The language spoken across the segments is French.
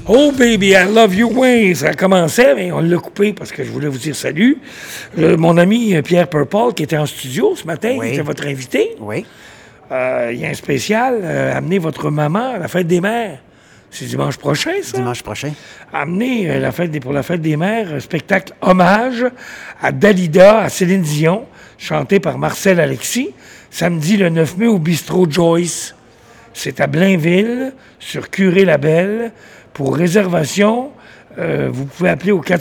Oh baby, I love you, oui. Ça commençait, mais on l'a coupé parce que je voulais vous dire salut. Mon ami Pierre Purple, qui était en studio ce matin, Oui. il était votre invité. Oui. Il y a un spécial, amenez votre maman à la fête des mères. C'est dimanche prochain, ça? Dimanche prochain. Amenez pour la fête des mères, un spectacle hommage à Dalida, à Céline Dion, chanté par Marcel Alexis, samedi le 9 mai au Bistrot Joyce. C'est à Blainville, sur Curé-Labelle. Pour réservation, vous pouvez appeler au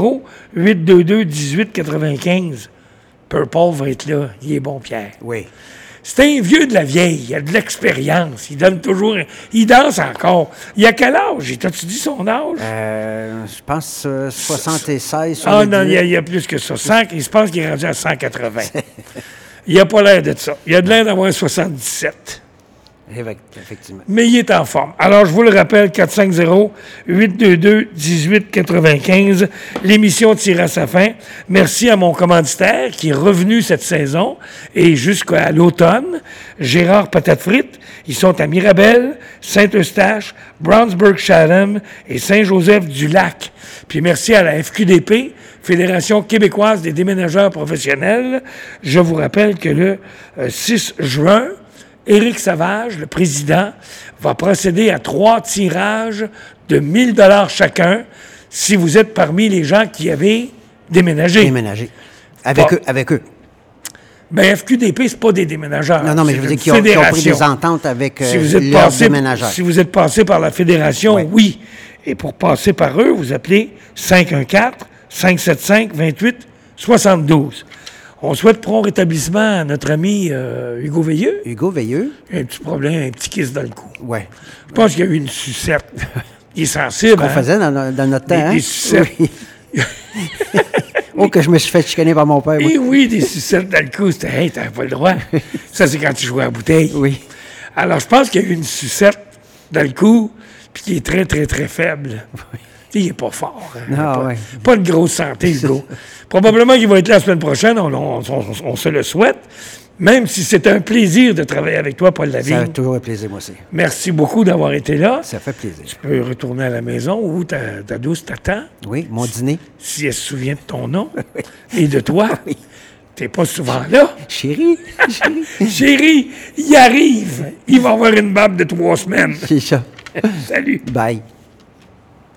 450-822-1895. Purple va être là. Il est bon, Pierre. Oui. C'est un vieux de la vieille. Il a de l'expérience. Il donne toujours... Il danse encore. Il a quel âge? T'as-tu dit son âge? Je pense 76. Ah non, il y a plus que ça. Il se pense qu'il est rendu à 180. Il n'a pas l'air de ça. Il a de l'air d'avoir 77. Effectivement. Mais il est en forme. Alors, je vous le rappelle, 450-822-1895. L'émission tire à sa fin. Merci à mon commanditaire qui est revenu cette saison et jusqu'à l'automne. Gérard Patate Frites. Ils sont à Mirabel, Saint-Eustache, Brownsburg-Chatham et Saint-Joseph-du-Lac. Puis merci à la FQDP, Fédération québécoise des déménageurs professionnels. Je vous rappelle que le 6 juin, Éric Savage, le président, va procéder à 3 tirages de 1 000 $ chacun si vous êtes parmi les gens qui avaient déménagé. Déménager. Avec eux. Bien, FQDP, c'est pas des déménageurs. Non, mais je veux dire qu'ils ont pris des ententes avec leurs déménageurs. Si vous êtes passé par la Fédération, oui. Et pour passer par eux, vous appelez 514-575-28-72. On souhaite prompt rétablissement à notre ami Hugo Veilleux. Hugo Veilleux. Un petit problème, un petit kiss dans le cou. Oui. Je pense qu'il y a eu une sucette. Il est sensible. Ce qu'on faisait dans notre temps. Des sucettes. Oui. Oh, que je me suis fait chicaner par mon père. Et oui, des sucettes dans le cou. C'était, hey, t'avais pas le droit. Ça, c'est quand tu jouais à la bouteille. Oui. Alors, je pense qu'il y a eu une sucette dans le cou, puis qui est très, très, très faible. Oui. Il n'est pas fort. Hein? Pas de grosse santé, Hugo. Probablement qu'il va être là la semaine prochaine. On se le souhaite. Même si c'est un plaisir de travailler avec toi, Paul Lavigne. Ça fait toujours un plaisir, moi aussi. Merci beaucoup d'avoir été là. Ça fait plaisir. Tu peux retourner à la maison où ta douce t'attend. Oui, mon dîner. Si elle se souvient de ton nom et de toi. Oui. T'es pas souvent là. Chérie. Chérie, il arrive. Il va avoir une barbe de 3 semaines. C'est ça. Salut. Bye.